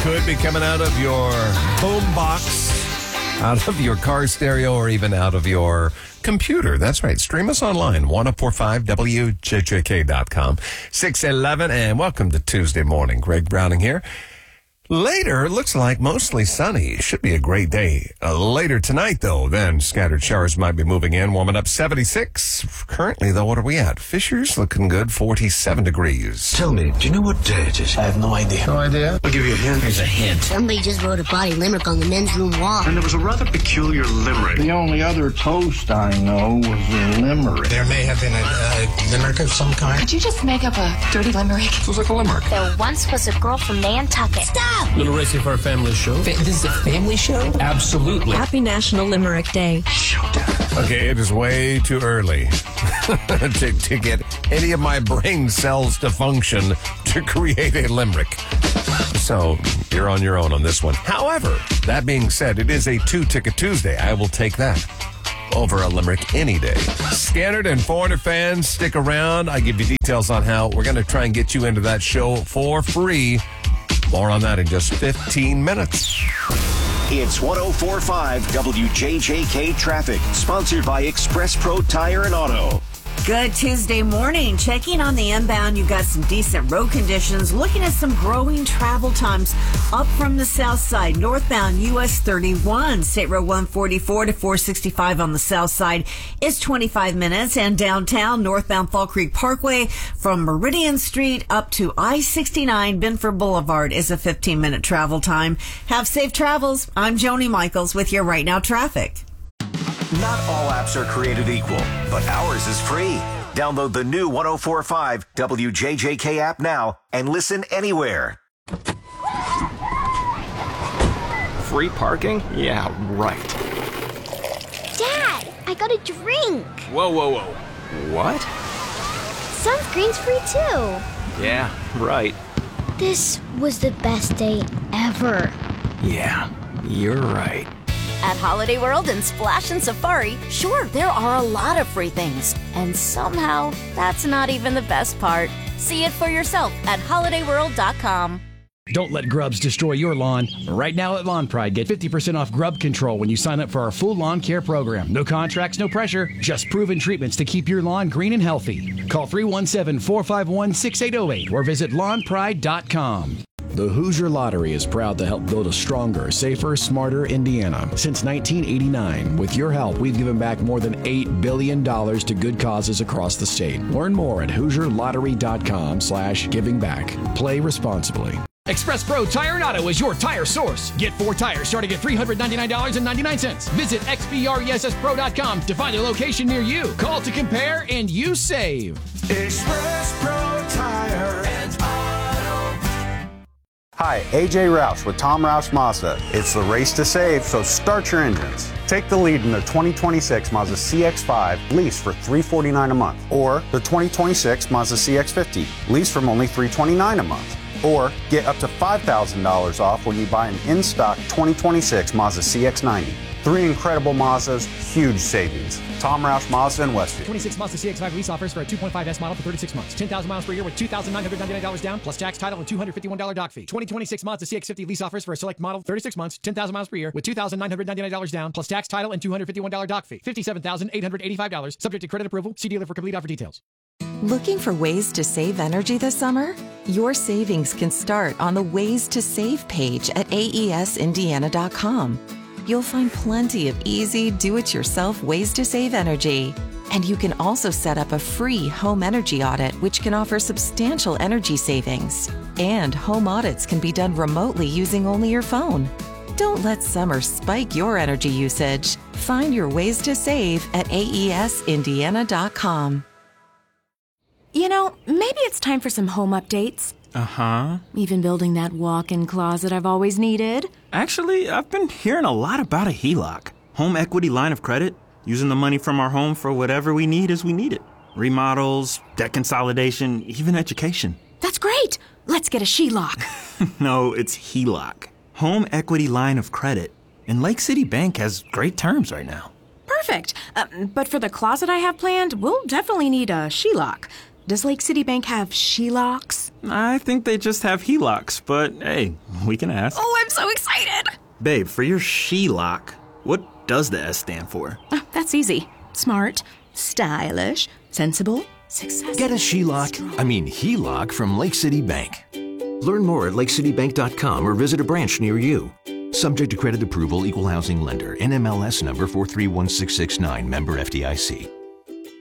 could be coming out of your boom box, out of your car stereo, or even out of your computer. That's right. Stream us online, 1045wjjk.com, 611, and welcome to Tuesday morning. Greg Browning here. Later, it looks like mostly sunny. Should be a great day. Later tonight, though, then scattered showers might be moving in, warming up 76. Currently, though, what are we at? Fisher's looking good, 47 degrees. Tell me, do you know what day it is? I have no idea. No idea? I'll give you a hint. Here's a hint. Somebody just wrote a body limerick on the men's room wall. And there was a rather peculiar limerick. The only other toast I know was a limerick. There may have been a limerick of some kind. Could you just make up a dirty limerick? It was like a limerick. There once was a girl from Nantucket. Stop! Little racing for a family show. This is a family show? Absolutely. Happy National Limerick Day. Okay, it is way too early to get any of my brain cells to function to create a limerick. So you're on your own on this one. However, that being said, it is a 2-ticket Tuesday. I will take that over a limerick any day. Scannerd and Foreigner fans, stick around. I give you details on how we're going to try and get you into that show for free. More on that in just 15 minutes. It's 104.5 WJJK Traffic, sponsored by Express Pro Tire and Auto. Good Tuesday morning. Checking on the inbound, you've got some decent road conditions. Looking at some growing travel times up from the south side. Northbound US 31, State Road 144 to 465 on the south side is 25 minutes. And downtown, northbound Fall Creek Parkway from Meridian Street up to I-69 Binford Boulevard is a 15-minute travel time. Have safe travels. I'm Joni Michaels with your Right Now traffic. Not all apps are created equal, but ours is free. Download the new 104.5 WJJK app now and listen anywhere. Free parking? Yeah, right. Dad, I got a drink. Whoa. What? Sunscreen's free too. Yeah, right. This was the best day ever. Yeah, you're right. At Holiday World and Splash and Safari, sure, there are a lot of free things. And somehow, that's not even the best part. See it for yourself at holidayworld.com. Don't let grubs destroy your lawn. Right now at Lawn Pride, get 50% off grub control when you sign up for our full lawn care program. No contracts, no pressure, just proven treatments to keep your lawn green and healthy. Call 317-451-6808 or visit lawnpride.com. The Hoosier Lottery is proud to help build a stronger, safer, smarter Indiana. Since 1989, with your help, we've given back more than $8 billion to good causes across the state. Learn more at HoosierLottery.com/givingback. Play responsibly. Express Pro Tire and Auto is your tire source. Get 4 tires starting at $399.99. Visit xpressPro.com to find a location near you. Call to compare and you save. Express Pro Tire and Auto. Hi, AJ Roush with Tom Roush Mazda. It's the race to save, so start your engines. Take the lead in the 2026 Mazda CX-5 lease for $349 a month, or the 2026 Mazda CX-50 lease from only $329 a month, or get up to $5,000 off when you buy an in-stock 2026 Mazda CX-90. 3 incredible Mazdas, huge savings. Tom Roush Mazda in Westview. 26 Mazda CX-5 lease offers for a 2.5S model for 36 months. 10,000 miles per year with $2,999 down, plus tax, title, and $251 dock fee. 2026 Mazda CX-50 lease offers for a select model, 36 months, 10,000 miles per year with $2,999 down, plus tax, title, and $251 dock fee. $57,885, subject to credit approval. See dealer for complete offer details. Looking for ways to save energy this summer? Your savings can start on the Ways to Save page at aesindiana.com. You'll find plenty of easy, do-it-yourself ways to save energy. And you can also set up a free home energy audit, which can offer substantial energy savings. And home audits can be done remotely using only your phone. Don't let summer spike your energy usage. Find your ways to save at aesindiana.com. You know, maybe it's time for some home updates. Uh-huh. Even building that walk-in closet I've always needed. Actually, I've been hearing a lot about a HELOC. Home equity line of credit. Using the money from our home for whatever we need as we need it. Remodels, debt consolidation, even education. That's great! Let's get a SHELOC. No, it's HELOC. Home equity line of credit. And Lake City Bank has great terms right now. Perfect. But for the closet I have planned, we'll definitely need a SHELOC. Does Lake City Bank have She-Locks? I think they just have HELOCs, but hey, we can ask. Oh, I'm so excited! Babe, for your She-Lock, what does the S stand for? Oh, that's easy. Smart, stylish, sensible, successful. Get a HELOC from Lake City Bank. Learn more at lakecitybank.com or visit a branch near you. Subject to credit approval, equal housing lender, NMLS number 431669, member FDIC.